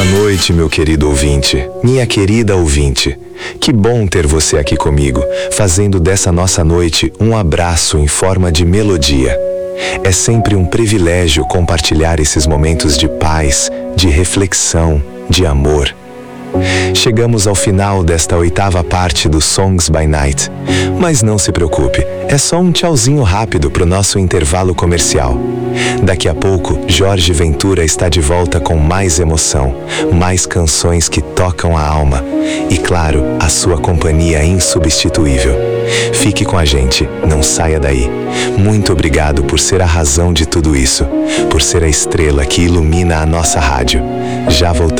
Boa noite, meu querido ouvinte, minha querida ouvinte. Que bom ter você aqui comigo, fazendo dessa nossa noite um abraço em forma de melodia. É sempre um privilégio compartilhar esses momentos de paz, de reflexão, de amor. Chegamos ao final desta 8ª parte do Songs by Night, mas não se preocupe, é só um tchauzinho rápido para o nosso intervalo comercial. Daqui a pouco, Jorge Ventura está de volta com mais emoção, mais canções que tocam a alma e, claro, a sua companhia insubstituível. Fique com a gente, não saia daí. Muito obrigado por ser a razão de tudo isso, por ser a estrela que ilumina a nossa rádio. Já voltamos.